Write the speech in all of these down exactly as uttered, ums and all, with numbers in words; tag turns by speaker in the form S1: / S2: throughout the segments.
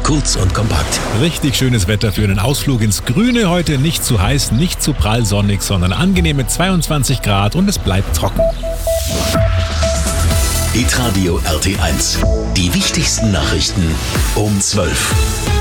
S1: Kurz und kompakt.
S2: Richtig schönes Wetter für einen Ausflug ins Grüne heute. Nicht zu heiß, nicht zu prall sonnig, sondern angenehme zweiundzwanzig Grad und es bleibt trocken.
S1: Hitradio R T eins. Die wichtigsten Nachrichten um zwölf.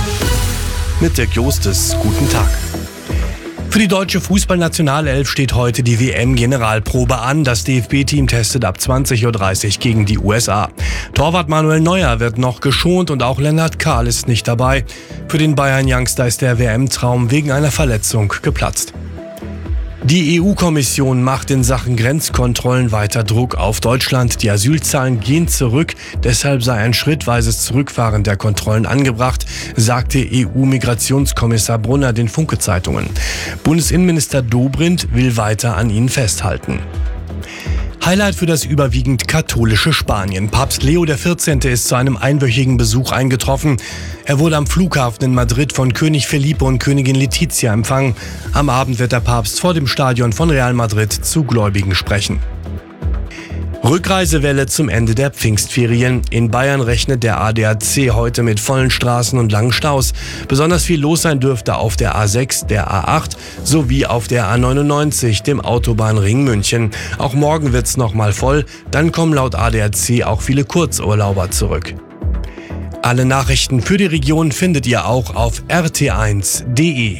S3: Mit Dirk Jostes, guten Tag. Für die deutsche Fußballnationalelf steht heute die W M-Generalprobe an. Das D F B-Team testet ab zwanzig Uhr dreißig gegen die U S A. Torwart Manuel Neuer wird noch geschont und auch Lennart Kahl ist nicht dabei. Für den Bayern-Youngster ist der W M-Traum wegen einer Verletzung geplatzt. Die E U-Kommission macht in Sachen Grenzkontrollen weiter Druck auf Deutschland. Die Asylzahlen gehen zurück, deshalb sei ein schrittweises Zurückfahren der Kontrollen angebracht, sagte E U-Migrationskommissar Brunner den Funke-Zeitungen. Bundesinnenminister Dobrindt will weiter an ihnen festhalten. Highlight für das überwiegend katholische Spanien. Papst Leo der vierzehnte ist zu einem einwöchigen Besuch eingetroffen. Er wurde am Flughafen in Madrid von König Felipe und Königin Letizia empfangen. Am Abend wird der Papst vor dem Stadion von Real Madrid zu Gläubigen sprechen. Rückreisewelle zum Ende der Pfingstferien. In Bayern rechnet der A D A C heute mit vollen Straßen und langen Staus. Besonders viel los sein dürfte auf der A sechs, der A acht sowie auf der A neunundneunzig, dem Autobahnring München. Auch morgen wird's noch mal voll. Dann kommen laut A D A C auch viele Kurzurlauber zurück. Alle Nachrichten für die Region findet ihr auch auf r t eins punkt d e.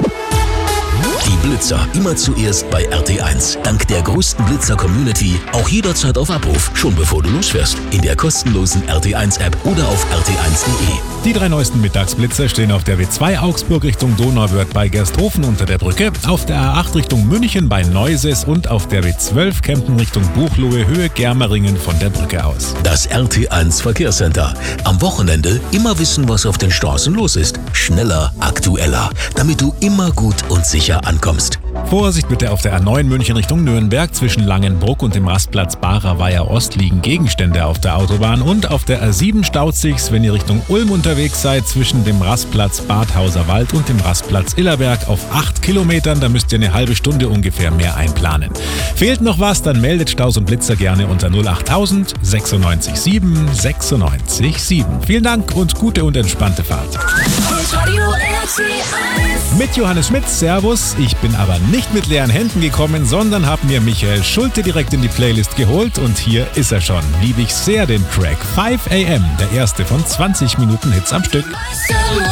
S1: Die Blitzer immer zuerst bei R T eins. Dank der größten Blitzer-Community auch jederzeit auf Abruf, schon bevor du losfährst. In der kostenlosen R T eins App oder auf r t eins punkt d e.
S2: Die drei neuesten Mittagsblitzer stehen auf der W zwei Augsburg Richtung Donauwörth bei Gersthofen unter der Brücke, auf der A acht Richtung München bei Neuses und auf der W zwölf Kempten Richtung Buchloe Höhe Germeringen von der Brücke aus.
S1: Das R T eins Verkehrscenter. Am Wochenende immer wissen, was auf den Straßen los ist. Schneller, aktueller, damit du immer gut und sicher ankommst.
S2: Vorsicht bitte auf der A neun München Richtung Nürnberg. Zwischen Langenbruck und dem Rastplatz Barer Weiher Ost liegen Gegenstände auf der Autobahn. Und auf der A sieben staut sich's, wenn ihr Richtung Ulm unterwegs seid, zwischen dem Rastplatz Badhauser Wald und dem Rastplatz Illerberg auf acht Kilometern. Da müsst ihr eine halbe Stunde ungefähr mehr einplanen. Fehlt noch was, dann meldet Staus und Blitzer gerne unter null achttausend sechsundneunzig sieben sechsundneunzig sieben. Vielen Dank und gute und entspannte Fahrt. Mit Johannes Schmidt, Servus. Ich bin aber nicht mit leeren Händen gekommen, sondern habe mir Michael Schulte direkt in die Playlist geholt und hier ist er schon. Liebe ich sehr den Track five a m, der erste von zwanzig Minuten Hits am Stück.